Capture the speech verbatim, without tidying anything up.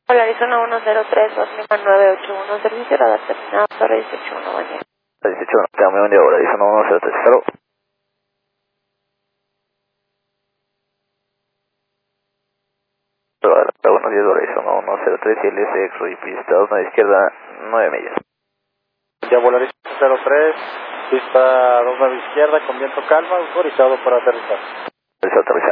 Polaris uno uno cero tres dos nueve ocho uno, servicio radar terminado, Torre dieciocho uno, buen día. dieciocho uno, te da muy buen día, Polaris uno uno cero tres, salud. Buenos días, Polaris uno uno cero tres, y el S X-Ray, pista dos, a izquierda, nueve millas. Ya Polaris cero tres, pista dos nueve izquierda, con viento calma, autorizado para aterrizar. Aterrizado, aterrizado.